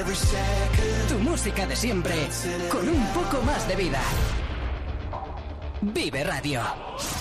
Tu música de siempre, con un poco más de vida. Vive Radio.